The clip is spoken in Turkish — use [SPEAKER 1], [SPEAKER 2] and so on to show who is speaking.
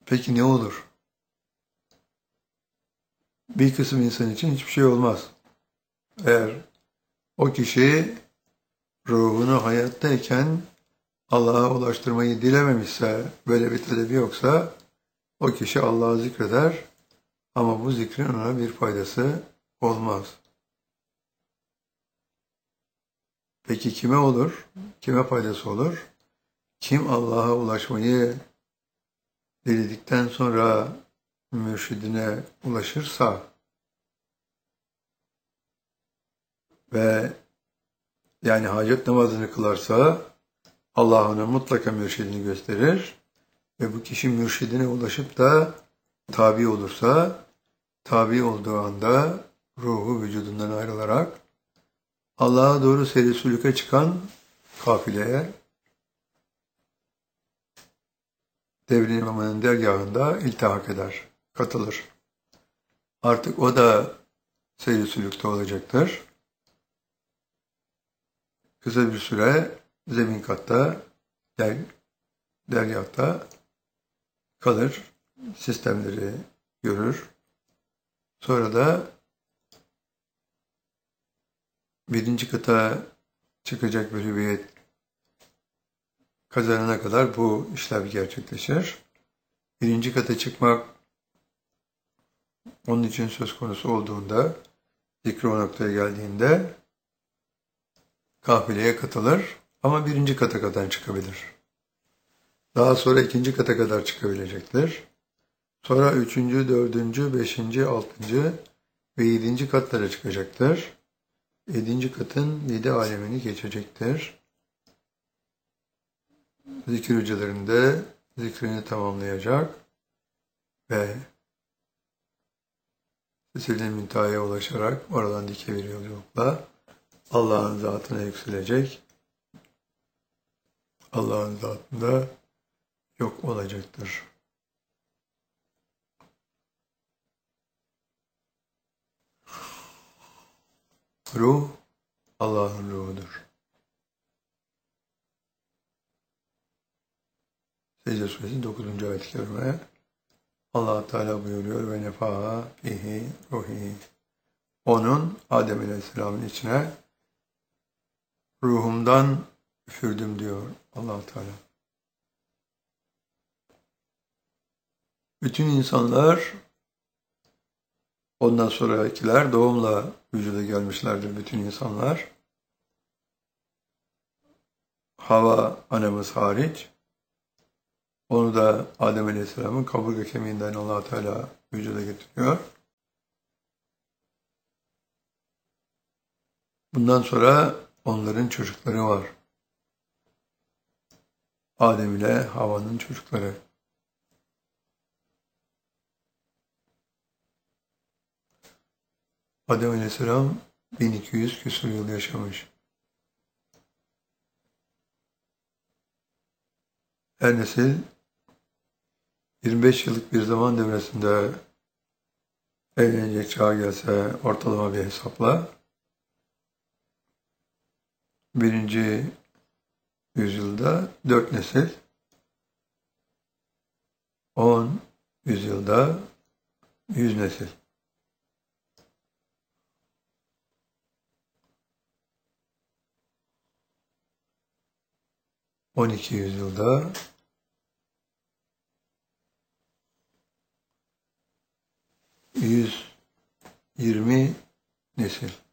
[SPEAKER 1] Peki ne olur? Bir kısım insan için hiçbir şey olmaz. Eğer o kişi ruhunu hayattayken Allah'a ulaştırmayı dilememişse, böyle bir talebi yoksa, o kişi Allah'ı zikreder ama bu zikrin ona bir faydası olmaz. Peki kime olur? Kime faydası olur? Kim Allah'a ulaşmayı diledikten sonra mürşidine ulaşırsa ve yani hacet namazını kılarsa Allah ona mutlaka mürşidini gösterir ve bu kişi mürşidine ulaşıp da tabi olursa, tabi olduğu anda ruhu vücudundan ayrılarak Allah'a doğru seyri sülüke çıkan kafileye Devrin İmamı'nın dergahında iltihak eder, katılır. Artık o da seyri sülükte olacaktır. Kısa bir süre zemin katta, dergahta kalır, sistemleri görür. Sonra da birinci kata çıkacak bir hüviyet kazanana kadar bu işlem gerçekleşir. Birinci kata çıkmak onun için söz konusu olduğunda, zikri o noktaya geldiğinde kafileye katılır ama birinci kata kadar çıkabilir. Daha sonra ikinci kata kadar çıkabilecektir. Sonra üçüncü, dördüncü, beşinci, altıncı ve yedinci katlara çıkacaktır. Yedinci katın 7 alemini geçecektir. Zikir hücrelerinde zikrini tamamlayacak ve Sisil-i Münteha'ya ulaşarak oradan dike bir yolculukla Allah'ın zatına yükselecek. Allah'ın zatında yok olacaktır. Ruh, Allah'ın ruhudur. Secde Suresi 9. ayet-i kerime Allah Teala buyuruyor ve nefaha fihi ruhi. Onun Adem Aleyhisselam'ın içine ruhumdan üfürdüm diyor Allah Teala. Bütün insanlar ondan sonrakiler doğumla vücuda gelmişlerdir bütün insanlar. Hava anamız hariç. Onu da Adem Aleyhisselam'ın kaburga kemiğinden Allah Teala vücuda getiriyor. Bundan sonra onların çocukları var. Adem ile Havva'nın çocukları. Adem Aleyhisselam 1200 küsur yıl yaşamış. Her nesil 25 yıllık bir zaman devresinde evlenecek çağa gelse ortalama bir hesapla birinci yüzyılda 4 nesil, 10 yüzyılda 100 nesil. 12 yüzyılda 120 nesil.